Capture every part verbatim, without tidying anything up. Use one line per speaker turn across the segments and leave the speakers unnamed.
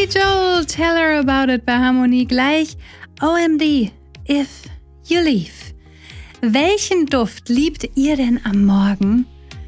Billy Joel, Tell Her About It bei Harmonie gleich. O M D, If You Leave. Welchen Duft liebt ihr denn am Morgen?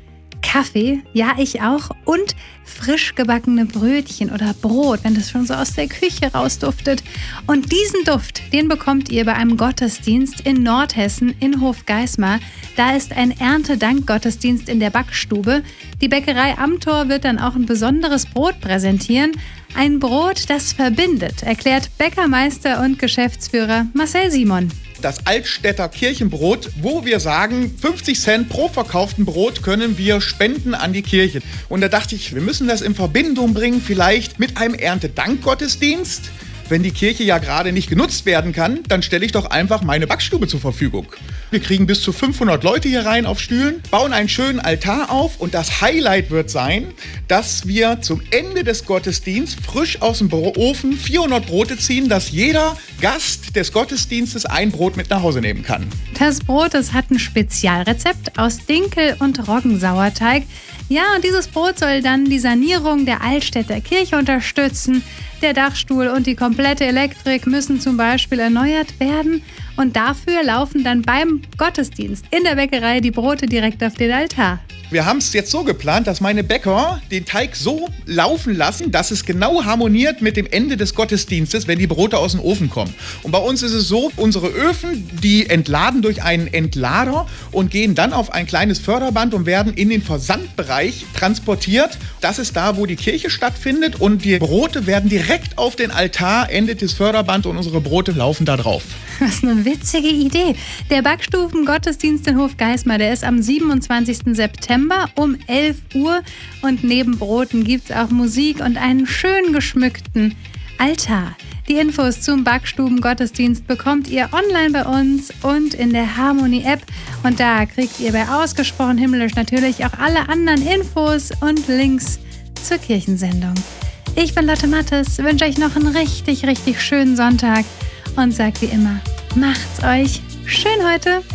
Kaffee, ja ich auch, und frisch gebackene Brötchen oder Brot, wenn das schon so aus der Küche rausduftet. Und diesen Duft, den bekommt ihr bei einem Gottesdienst in Nordhessen in Hofgeismar. Da ist ein Erntedank-Gottesdienst in der Backstube. Die Bäckerei Amthor wird dann auch ein besonderes Brot präsentieren. Ein Brot, das verbindet, erklärt Bäckermeister und Geschäftsführer Marcel Simon.
Das Altstädter Kirchenbrot, wo wir sagen, fünfzig Cent pro verkauften Brot können wir spenden an die Kirche. Und da dachte ich, wir müssen das in Verbindung bringen, vielleicht mit einem Erntedankgottesdienst. Wenn die Kirche ja gerade nicht genutzt werden kann, dann stelle ich doch einfach meine Backstube zur Verfügung. Wir kriegen bis zu fünfhundert Leute hier rein auf Stühlen, bauen einen schönen Altar auf und das Highlight wird sein, dass wir zum Ende des Gottesdienstes frisch aus dem Ofen vierhundert Brote ziehen, dass jeder Gast des Gottesdienstes ein Brot mit nach Hause nehmen kann.
Das Brot, das hat ein Spezialrezept aus Dinkel- und Roggensauerteig. Ja, und dieses Brot soll dann die Sanierung der Altstädter Kirche unterstützen. Der Dachstuhl und die komplette Elektrik müssen zum Beispiel erneuert werden. Und dafür laufen dann beim Gottesdienst in der Bäckerei die Brote direkt auf den Altar.
Wir haben es jetzt so geplant, dass meine Bäcker den Teig so laufen lassen, dass es genau harmoniert mit dem Ende des Gottesdienstes, wenn die Brote aus dem Ofen kommen. Und bei uns ist es so, unsere Öfen, die entladen durch einen Entlader und gehen dann auf ein kleines Förderband und werden in den Versandbereich transportiert. Das ist da, wo die Kirche stattfindet und die Brote werden direkt auf den Altar, endet das Förderband und unsere Brote laufen da drauf.
Was eine witzige Idee. Der Backstuben-Gottesdienst in Hofgeismar, der ist am siebenundzwanzigsten September um elf Uhr. Und neben Broten gibt es auch Musik und einen schön geschmückten Altar. Die Infos zum Backstuben-Gottesdienst bekommt ihr online bei uns und in der Harmonie-App. Und da kriegt ihr bei Ausgesprochen Himmlisch natürlich auch alle anderen Infos und Links zur Kirchensendung. Ich bin Lotte Mattes, wünsche euch noch einen richtig, richtig schönen Sonntag. Und sagt wie immer, macht's euch schön heute.